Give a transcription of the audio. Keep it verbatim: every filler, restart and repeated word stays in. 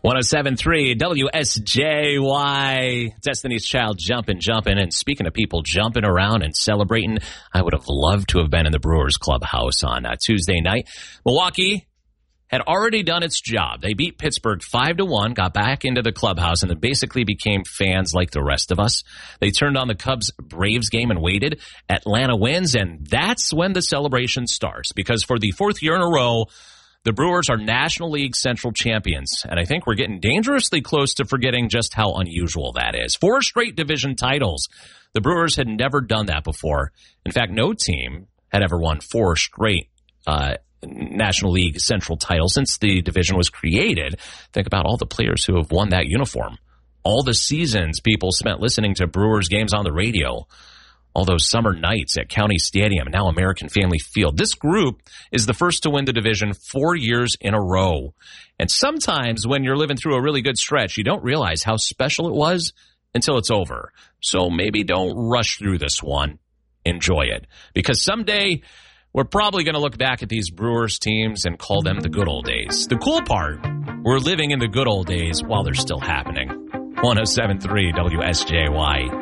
one oh seven point three W S J Y. Destiny's Child jumping, jumping. And speaking of people jumping around and celebrating, I would have loved to have been in the Brewers clubhouse on uh, Tuesday night. Milwaukee had already done its job. They beat Pittsburgh five to one, got back into the clubhouse, and then basically became fans like the rest of us. They turned on the Cubs-Braves game and waited. Atlanta wins, and that's when the celebration starts. Because for the fourth year in a row, the Brewers are National League Central champions. And I think we're getting dangerously close to forgetting just how unusual that is. Four straight division titles. The Brewers had never done that before. In fact, no team had ever won four straight uh National League Central title since the division was created. Think about all the players who have won that uniform. All the seasons people spent listening to Brewers games on the radio. All those summer nights at County Stadium and now American Family Field. This group is the first to win the division four years in a row. And sometimes when you're living through a really good stretch, you don't realize how special it was until it's over. So maybe don't rush through this one. Enjoy it. Because someday we're probably going to look back at these Brewers teams and call them the good old days. The cool part, we're living in the good old days while they're still happening. one oh seven point three W S J Y.